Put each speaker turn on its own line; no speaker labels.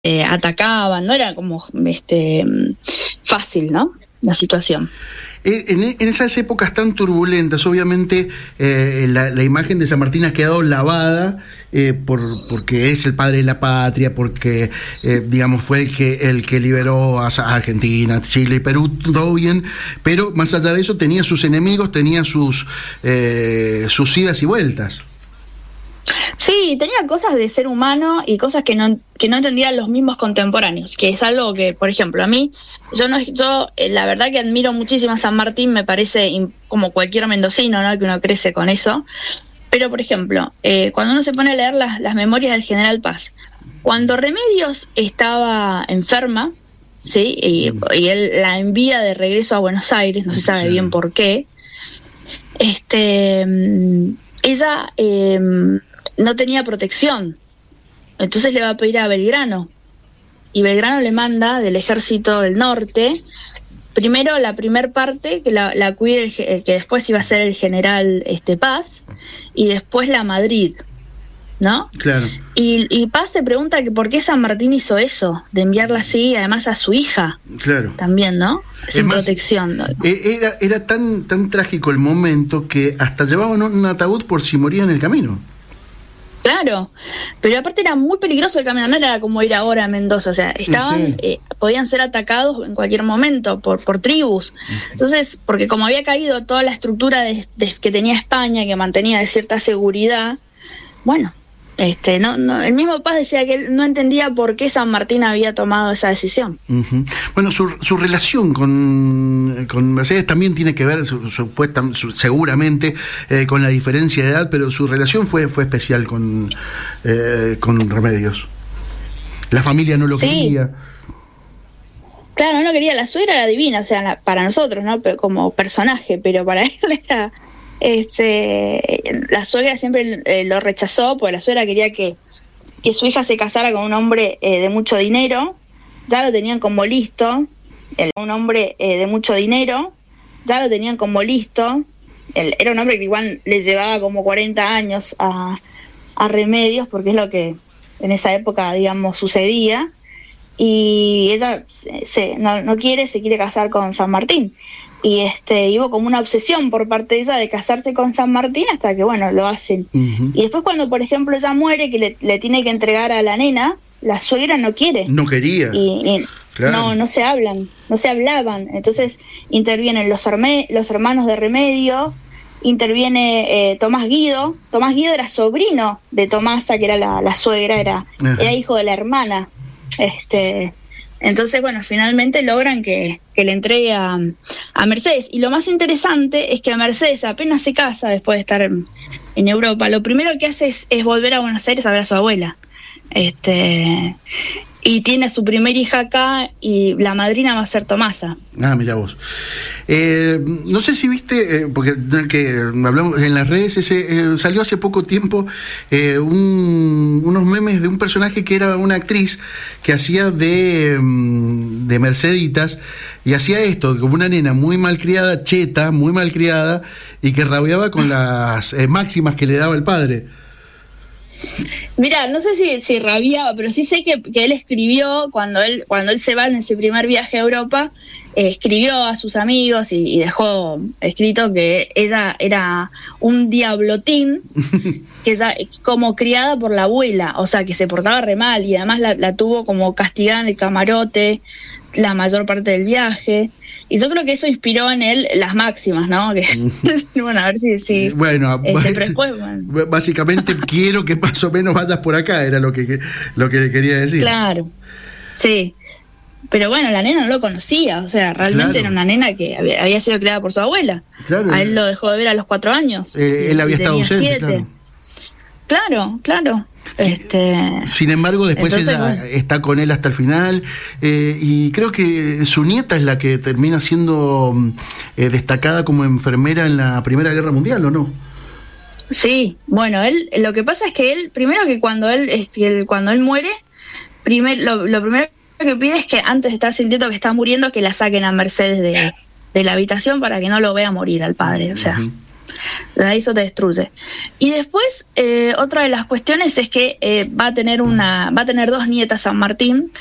atacaban, no era como fácil, ¿no? La situación.
En esas épocas tan turbulentas, obviamente la imagen de San Martín ha quedado lavada porque es el padre de la patria, porque digamos fue el que liberó a Argentina, Chile y Perú, todo bien, pero más allá de eso tenía sus enemigos, tenía sus idas y vueltas.
Sí, tenía cosas de ser humano y cosas que no entendían los mismos contemporáneos, que es algo que, por ejemplo, a mí, yo la verdad que admiro muchísimo a San Martín, me parece como cualquier mendocino, ¿no? Que uno crece con eso, pero por ejemplo, cuando uno se pone a leer las memorias del General Paz, cuando Remedios estaba enferma, ¿sí? Y él la envía de regreso a Buenos Aires, no se sabe bien por qué, ella no tenía protección, entonces le va a pedir a Belgrano, y Belgrano le manda del Ejército del Norte, primero la primer parte, que la cuide el que después iba a ser el general Paz, y después la Madrid, ¿no?
Claro.
Y Paz se pregunta que por qué San Martín hizo eso, de enviarla así, además a su hija. Claro. También, ¿no? Sin protección. ¿No?
Era tan trágico el momento que hasta llevaban un ataúd por si moría en el camino.
Claro, pero aparte era muy peligroso el camino, no era como ir ahora a Mendoza, o sea, estaban, podían ser atacados en cualquier momento por tribus. Entonces, porque como había caído toda la estructura que tenía España, que mantenía de cierta seguridad, bueno, el mismo Paz decía que él no entendía por qué San Martín había tomado esa decisión. Uh-huh.
Bueno, su relación con Mercedes también tiene que ver, seguramente, con la diferencia de edad, pero su relación fue especial con Remedios. La familia no lo quería.
Claro, no quería. La suegra era divina, o sea, para nosotros, ¿no? Como personaje, pero para él era... la suegra siempre lo rechazó, porque la suegra quería que su hija se casara con un hombre de mucho dinero, ya lo tenían como listo, era un hombre de mucho dinero, ya lo tenían como listo, era un hombre que igual le llevaba como 40 años a Remedios, porque es lo que en esa época, digamos, sucedía, y ella no quiere, se quiere casar con San Martín. Y hubo como una obsesión por parte de ella de casarse con San Martín hasta que, bueno, lo hacen. Uh-huh. Y después cuando, por ejemplo, ella muere, que le tiene que entregar a la nena, la suegra no quiere.
No quería.
Claro. No se hablaban. Entonces intervienen los hermanos de Remedio, interviene Tomás Guido. Tomás Guido era sobrino de Tomasa, que era la suegra, era hijo de la hermana. Entonces, bueno, finalmente logran que le entregue a Mercedes. Y lo más interesante es que a Mercedes apenas se casa después de estar en Europa. Lo primero que hace es volver a Buenos Aires a ver a su abuela. Y tiene a su primer hija acá y la madrina va a ser Tomasa.
Ah, mira vos. No sé si viste, porque que hablamos en las redes, salió hace poco tiempo unos memes de un personaje que era una actriz que hacía de Merceditas y hacía esto, como una nena muy malcriada, cheta, muy malcriada, y que rabiaba con las máximas que le daba el padre.
Mira, no sé si rabiaba, pero sí sé que él escribió cuando él se va en ese primer viaje a Europa, escribió a sus amigos y dejó escrito que ella era un diablotín, que ella como criada por la abuela, o sea que se portaba re mal y además la tuvo como castigada en el camarote la mayor parte del viaje. Y yo creo que eso inspiró en él las máximas, ¿no? Que, bueno, a ver si
bueno,
pero después, bueno.
Básicamente quiero que más o menos vayas por acá, era lo que le quería decir.
Claro, sí. Pero bueno, la nena no lo conocía, o sea, realmente era una nena que había sido criada por su abuela. Claro. A él lo dejó de ver a los 4 años.
Él había estado ausente,
7. Claro.
Sin embargo, después ella está con él hasta el final, y creo que su nieta es la que termina siendo destacada como enfermera en la Primera Guerra Mundial, ¿o no?
Sí, bueno, lo que pasa es que él, primero que cuando él muere, lo primero que pide es que antes de estar sintiendo que está muriendo, que la saquen a Mercedes de la habitación para que no lo vea morir al padre, o sea. eso te destruye. Y después, otra de las cuestiones es que va a tener 2 nietas San Martín,